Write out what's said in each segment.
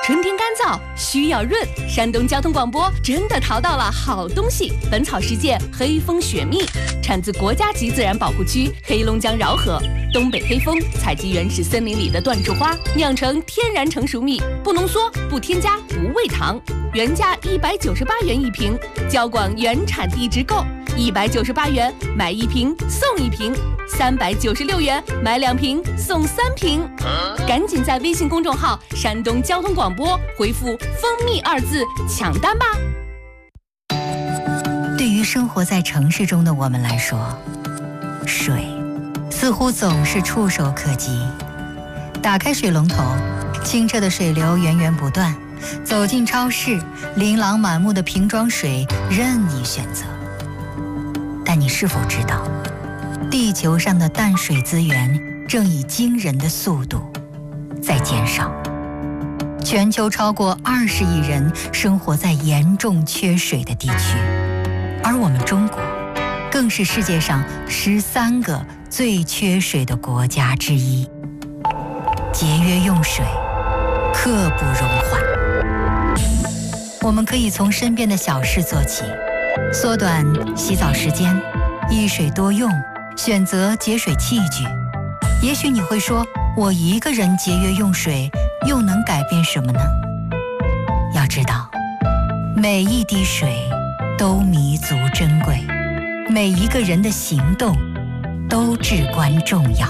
春天干燥需要润，山东交通广播真的淘到了好东西。本草世界黑蜂雪蜜产自国家级自然保护区黑龙江饶河，东北黑蜂采集原始森林里的椴树花，酿成天然成熟蜜，不浓缩，不添加，无味糖，原价198元一瓶，交广原产地直购，198元买1瓶送1瓶，396元买2瓶送3瓶。赶紧在微信公众号山东交通广播回复蜂蜜2字抢单吧。 对于生活在城市中的我们来说，水似乎总是触手可及。打开水龙头，清澈的水流源源不断，走进超市，琳琅满目的瓶装水任你选择。但你是否知道，地球上的淡水资源正以惊人的速度在减少？全球超过20亿人生活在严重缺水的地区，而我们中国更是世界上13个最缺水的国家之一。节约用水，刻不容缓。我们可以从身边的小事做起，缩短洗澡时间，一水多用，选择节水器具。也许你会说，我一个人节约用水又能改变什么呢？要知道，每一滴水都弥足珍贵，每一个人的行动都至关重要。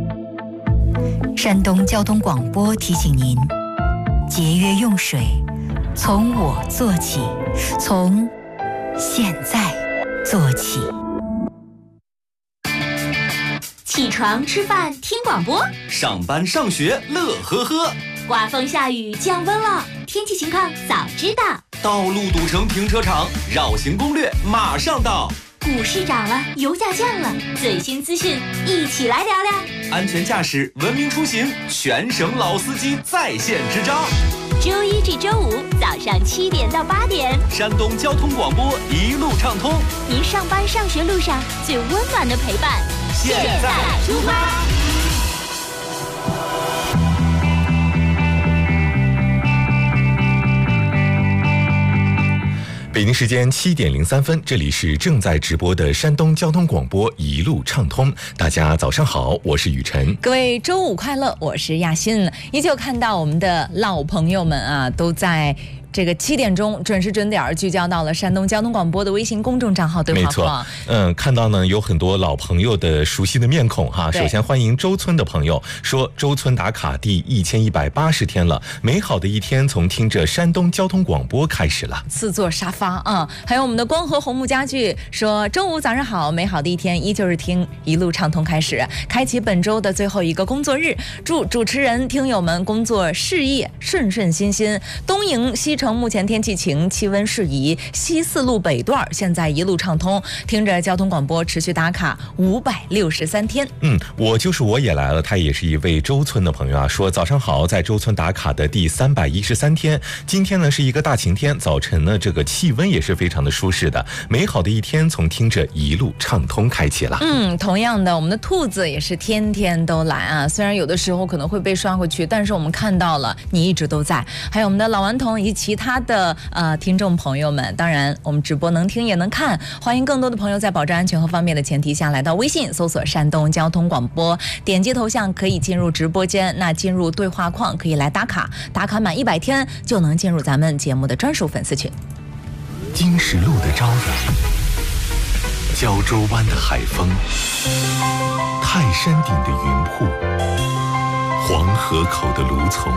山东交通广播提醒您，节约用水，从我做起，从现在做起。 起床吃饭听广播， 上班上学乐呵呵， 刮风下雨降温了，天气情况早知道。 道路堵成停车场，绕行攻略马上到。 股市涨了，油价降了，最新资讯一起来聊聊。 安全驾驶，文明出行，全省老司机在线支招。 周一至周五早上7点到8点， 山东交通广播一路畅通， 您上班上学路上最温暖的陪伴。 现在出发。 北京时间7点03分，这里是正在直播的山东交通广播一路畅通。大家早上好，我是雨晨。 各位周五快乐，我是亚欣。依旧看到我们的老朋友们啊，都在这个7点钟准时准点聚焦到了山东交通广播的微信公众账号对话框。 没错，看到呢有很多老朋友的熟悉的面孔哈。首先欢迎周村的朋友说，周村打卡第1180天了，美好的一天从听着山东交通广播开始了。 4座沙发啊，还有我们的光和红木家具说，周五早上好，美好的一天依旧是听一路畅通开始，开启本周的最后一个工作日，祝主持人听友们工作事业顺顺心心。东营西城目前天气晴，气温适宜，西四路北段现在一路畅通，听着交通广播持续打卡563天。 我就是我也来了，他也是一位周村的朋友啊，说早上好，在周村打卡的第313天，今天呢是一个大晴天，早晨呢这个气温也是非常的舒适的，美好的一天从听着一路畅通开启了。 同样的，我们的兔子也是天天都来啊，虽然有的时候可能会被刷回去，但是我们看到了你一直都在。还有我们的老顽童以及其他的听众朋友们，当然我们直播能听也能看，欢迎更多的朋友在保证安全和方便的前提下来到微信搜索山东交通广播，点击头像可以进入直播间，那进入对话框可以来打卡，打卡满100天就能进入咱们节目的专属粉丝群。 金石路的朝阳，胶州湾的海风，泰山顶的云瀑，黄河口的芦丛，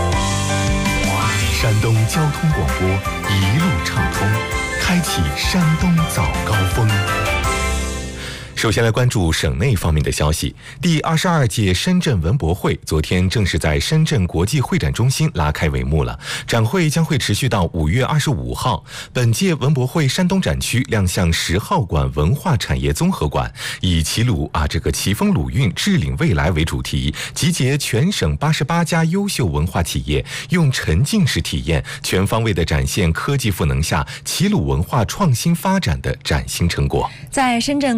山东交通广播一路畅通，开启山东早高峰。首先来关注省内方面的消息。第22届深圳文博会昨天正式在深圳国际会展中心拉开帷幕了，展会将会持续到5月25号。本届文博会山东展区亮相10号馆文化产业综合馆，以齐风鲁韵致领未来为主题，集结全省88家优秀文化企业，用沉浸式体验全方位地展现科技赋能下齐鲁文化创新发展的崭新成果。 在深圳国际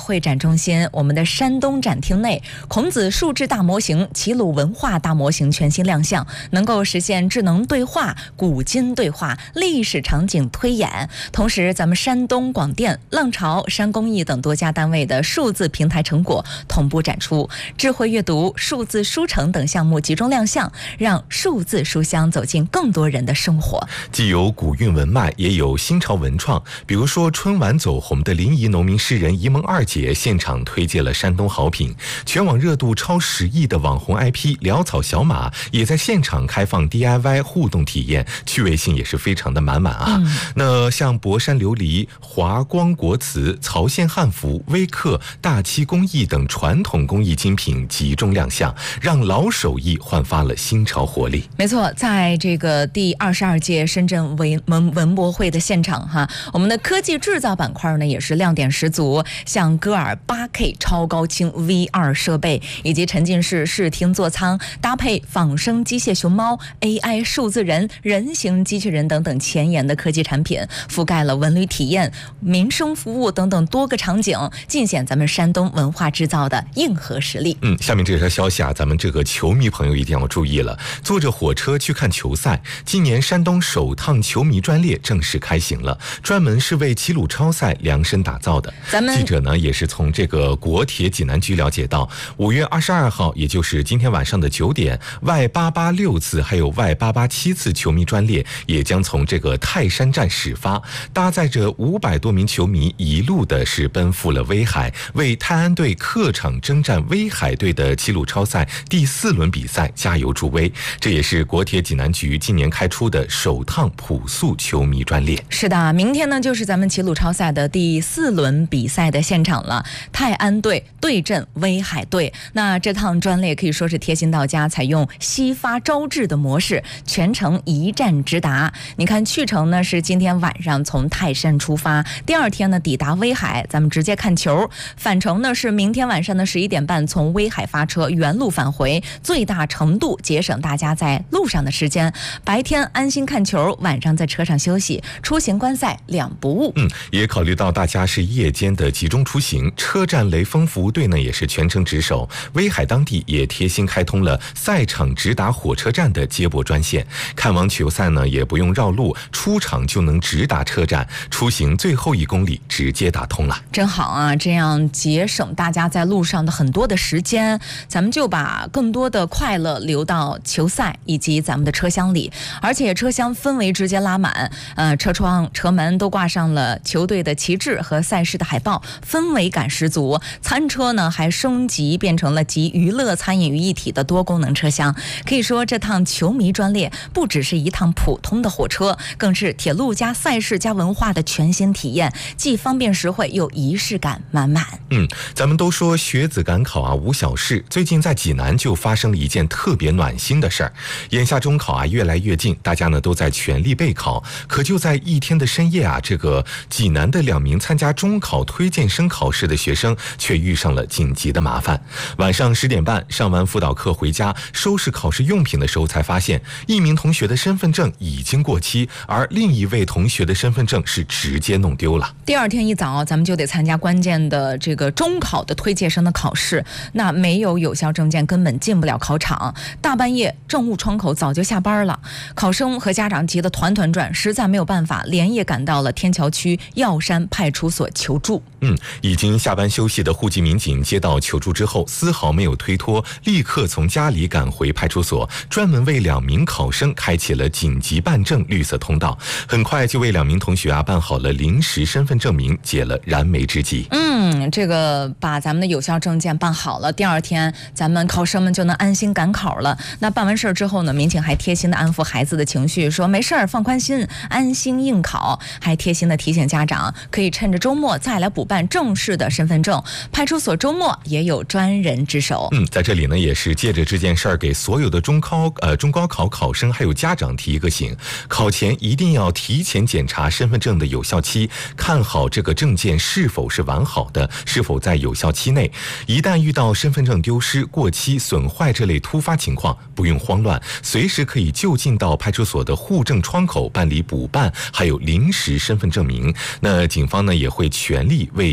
会展中心，我们的山东展厅内，孔子数字大模型、齐鲁文化大模型全新亮相，能够实现智能对话、古今对话、历史场景推演。同时，咱们山东广电、浪潮、山工艺等多家单位的数字平台成果同步展出，智慧阅读、数字书城等项目集中亮相，让数字书香走进更多人的生活。 既有古韵文脉，也有新潮文创。比如说春晚走红的临沂农民诗人沂蒙二姐现场推介了山东好品，全网热度超10亿的网红 IP 潦草小马也在现场开放 DIY 互动体验，趣味性也是非常的满满啊。那像博山琉璃、华光国瓷、曹县汉服、微刻、大漆工艺等传统工艺精品集中亮相，让老手艺焕发了新潮活力。 没错，在这个第22届深圳文博会的现场哈，我们的科技制造板块呢也是亮点十足，像歌尔 8K 超高清 VR 设备，以及沉浸式视听座舱，搭配仿生机械熊猫、AI 数字人、人形机器人等等前沿的科技产品，覆盖了文旅体验、民生服务等等多个场景，尽显咱们山东文化制造的硬核实力。 下面这条消息啊，咱们这个球迷朋友一定要注意了，坐着火车去看球赛。今年山东首趟球迷专列正式开行了，专门是为齐鲁超赛量身打造的。记者呢也是从这个国铁济南局了解到，5月22号，也就是今天晚上的9点，Y886次还有 Y887次球迷专列也将从这个泰山站始发，搭载着500多名球迷，一路的是奔赴了威海，为泰安队客场征战威海队的齐鲁超赛第4轮比赛加油助威。这也是国铁济南局今年开出的首趟朴素球迷专列。 是的，明天呢就是咱们齐鲁超赛的第4轮比赛的现场了，泰安队对阵威海队。那这趟专列可以说是贴心到家，采用西发招致的模式，全程一站直达。你看去程呢是今天晚上从泰山出发，第2天呢抵达威海，咱们直接看球。返程呢是明天晚上的11点半从威海发车，原路返回，最大程度节省大家在路上的时间。白天安心看球，晚上在车上休息，出行观赛2不误。 也考虑到大家是夜间的集中出行，车站雷锋服务队呢也是全程值守，威海当地也贴心开通了赛场直达火车站的接驳专线，看完球赛呢也不用绕路，出场就能直达车站，出行最后1公里直接打通了。 真好啊，这样节省大家在路上的很多的时间，咱们就把更多的快乐留到球赛以及咱们的车厢里，而且车厢氛围直接拉满，车窗车门都挂上了球队的旗帜和赛事的海报，氛围感十足。餐车呢还升级变成了集娱乐餐饮于一体的多功能车厢，可以说这趟球迷专列不只是一趟普通的火车，更是铁路加赛事加文化的全新体验，既方便实惠又仪式感满满。 咱们都说学子赶考啊无小事，最近在济南就发生了一件特别暖心的事儿。眼下中考啊越来越近，大家呢都在全力备考，可就在一天的深夜啊，这个济南的2名参加中考推荐生考试的学生却遇上了紧急的麻烦。晚上10点半上完辅导课回家，收拾考试用品的时候才发现，一名同学的身份证已经过期，而另一位同学的身份证是直接弄丢了。 第2天一早，咱们就得参加关键的这个中考的推荐生的考试，那没有有效证件根本进不了考场。大半夜政务窗口早就下班了，考生和家长急得团团转，实在没有办法，连夜赶到了天桥区药山派出所求助。 已经下班休息的户籍民警接到求助之后，丝毫没有推脱，立刻从家里赶回派出所，专门为2名考生开启了紧急办证绿色通道，很快就为2名同学办好了临时身份证明，解了燃眉之急。 这个把咱们的有效证件办好了，第2天咱们考生们就能安心赶考了。那办完事儿之后呢，民警还贴心的安抚孩子的情绪，说没事儿，放宽心，安心应考，还贴心的提醒家长可以趁着周末再来补办正式的身份证，派出所周末也有专人值守。 在这里呢也是借着这件事儿给所有的中高考考生还有家长提一个醒，考前一定要提前检查身份证的有效期，看好这个证件是否是完好的，是否在有效期内。一旦遇到身份证丢失、过期、损坏这类突发情况，不用慌乱，随时可以就近到派出所的户政窗口办理补办还有临时身份证明。那警方呢也会全力为学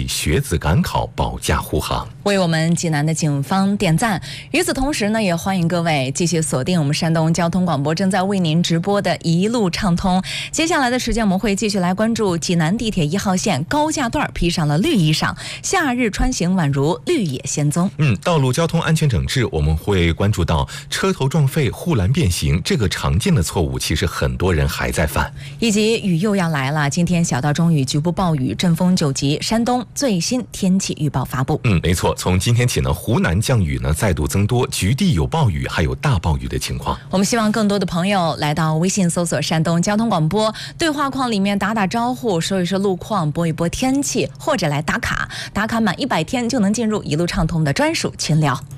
子赶考保驾护航， 为我们济南的警方点赞。与此同时呢，也欢迎各位继续锁定我们山东交通广播正在为您直播的一路畅通。接下来的时间，我们会继续来关注济南地铁1号线高架段披上了绿衣裳，夏日穿行宛如绿野仙踪。 道路交通安全整治，我们会关注到车头撞废、护栏变形这个常见的错误，其实很多人还在犯。 以及雨又要来了，今天小到中雨，局部暴雨，阵风9级。山东最新天气预报发布。 没错，从今天起呢，湖南降雨呢再度增多，局地有暴雨，还有大暴雨的情况。 我们希望更多的朋友来到微信搜索山东交通广播，对话框里面打打招呼，说一说路况，播一播天气，或者来打卡，打卡满100天就能进入一路畅通的专属群聊。